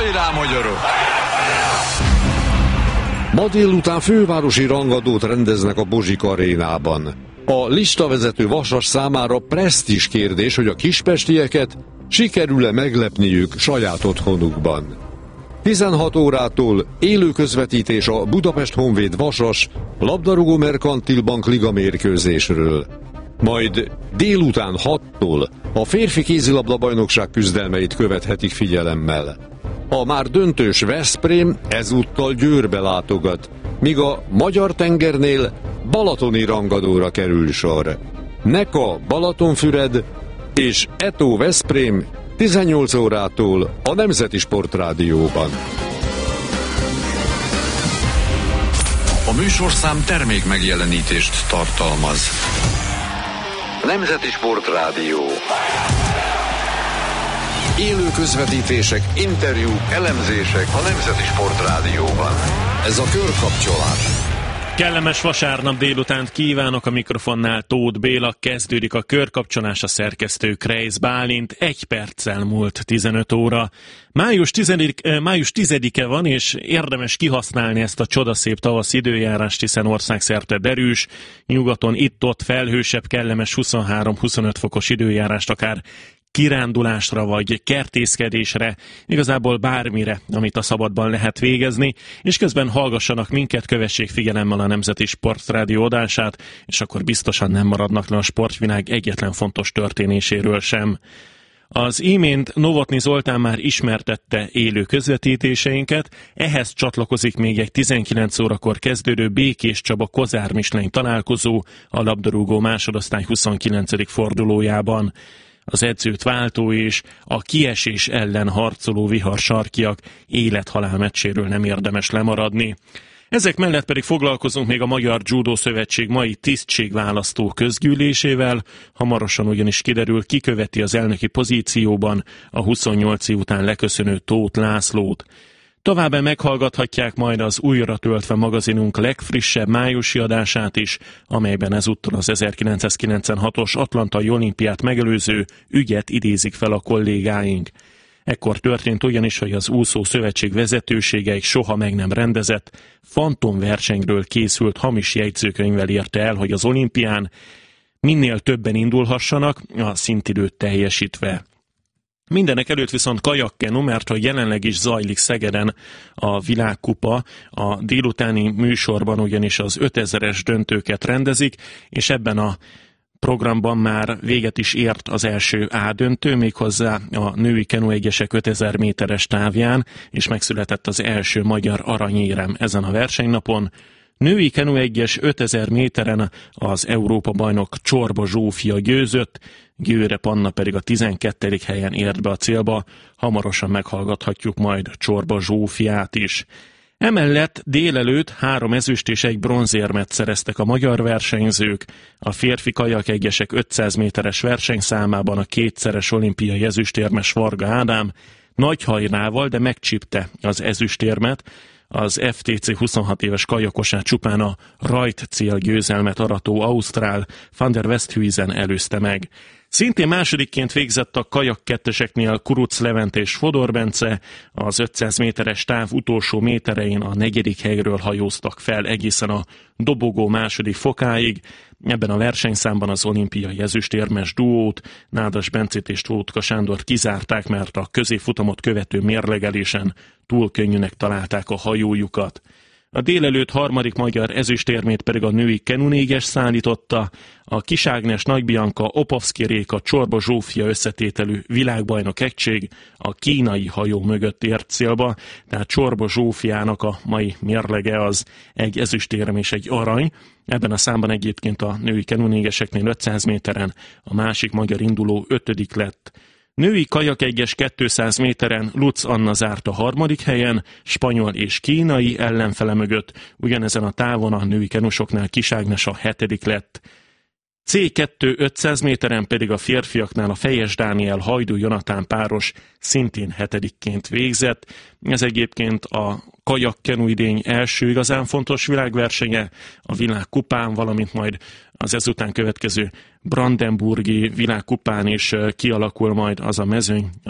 Hajrá, magyarok! Ma délután fővárosi rangadót rendeznek a Bozsik arénában. A listavezető Vasas számára presztízs kérdés, hogy a kispestieket sikerül-e meglepniük saját otthonukban. 16 órától élő közvetítés a Budapest Honvéd Vasas labdarúgó Merkantil Bank Liga mérkőzésről. Majd délután 6-tól a férfi kézilabda bajnokság küzdelmeit követhetik figyelemmel. A már döntős Veszprém ezúttal Győrbe látogat, míg a magyar tengernél balatoni rangadóra kerül sor. Neka Balatonfüred és Eto Veszprém 18 órától a Nemzeti Sportrádióban. A műsorszám termék megjelenítést tartalmaz. Nemzeti Sportrádió. Élő közvetítések, interjúk, elemzések a Nemzeti Sportrádióban. Ez a körkapcsolás. Kellemes vasárnap délutánt kívánok, a mikrofonnál Tóth Béla, kezdődik a körkapcsolás, a szerkesztő Kreisz Bálint, 1 perccel múlt 15 óra. Május 10-e van, és érdemes kihasználni ezt a csodaszép tavasz időjárást, hiszen országszerte derűs, nyugaton itt-ott felhősebb, kellemes 23-25 fokos időjárást, akár kirándulásra vagy kertészkedésre, igazából bármire, amit a szabadban lehet végezni, és közben hallgassanak minket, kövessék figyelemmel a Nemzeti Sportrádió adását, és akkor biztosan nem maradnak le a sportvilág egyetlen fontos történéséről sem. Az imént Novotny Zoltán már ismertette élő közvetítéseinket, ehhez csatlakozik még egy 19 órakor kezdődő Békés Csaba Kozár Michelin találkozó a labdarúgó másodosztály 29. fordulójában. Az edzőt váltó és a kiesés ellen harcoló viharsarkiak élet-halál meccséről nem érdemes lemaradni. Ezek mellett pedig foglalkozunk még a Magyar Judo Szövetség mai tisztségválasztó közgyűlésével, hamarosan ugyanis kiderül, ki követi az elnöki pozícióban a 28 év után leköszönő Tóth Lászlót. Továbbá meghallgathatják majd az Újra töltve magazinunk legfrissebb májusi adását is, amelyben ezúttal az 1996-os Atlantai olimpiát megelőző ügyet idézik fel a kollégáink. Ekkor történt ugyanis, hogy az úszó szövetség vezetősége egy soha meg nem rendezett, fantomversenyről készült hamis jegyzőkönyvvel érte el, hogy az olimpián minél többen indulhassanak, a szintidőt teljesítve. Mindenek előtt viszont kajakkenu, mert hogy jelenleg is zajlik Szegeden a világkupa, a délutáni műsorban ugyanis az 5000-es döntőket rendezik, és ebben a programban már véget is ért az első A döntő, méghozzá a női kenuegyesek 5000 méteres távján, és megszületett az első magyar aranyérem ezen a versenynapon. Női kenuegyes 5000 méteren az Európa-bajnok Csorba Zsófia győzött, Győre Panna pedig a 12. helyen ért be a célba, hamarosan meghallgathatjuk majd Csorba Zsófiát is. Emellett délelőtt 3 ezüst és 1 bronzérmet szereztek a magyar versenyzők, a férfi kajakegyesek 500 méteres versenyszámában a 2-szeres olimpiai ezüstérmes Varga Ádám nagy hajrával, de megcsípte az ezüstérmet. Az FTC 26 éves kajakosát csupán a rajt cél győzelmet arató ausztrál Van der Westhuizen előzte meg. Szintén másodikként végzett a kajakketteseknél Kuruc Levente és Fodor Bence, az 500 méteres táv utolsó méterein a 4. helyről hajóztak fel egészen a dobogó második fokáig. Ebben a versenyszámban az olimpiai ezüstérmes duót, Nádas Bencét és Tótka Sándort kizárták, mert a középfutamot követő mérlegelésen túl könnyűnek találták a hajójukat. A délelőtt harmadik magyar ezüstérmét pedig a női kenunéges szállította, a Kis Ágnes, Nagy Bianca, Opovszki Réka, Csorba Zsófia összetételű világbajnok egység a kínai hajó mögött ért célba, tehát Csorba Zsófiának a mai mérlege az egy ezüstérem és egy arany. Ebben a számban egyébként a női kenunégeseknél 500 méteren a másik magyar induló 5. lett. Női kajakegyes 200 méteren Lutz Anna zárt a 3. helyen, spanyol és kínai ellenfele mögött, ugyanezen a távon a női kenusoknál Kis Ágnes a 7. lett. C2 500 méteren pedig a férfiaknál a Fejes Dániel Hajdú Jonatán páros szintén 7-ként végzett. Ez egyébként a kajakkenu idény első igazán fontos világversenye a világkupán, valamint majd az ezután következő brandenburgi világkupán is kialakul majd az a mezőny,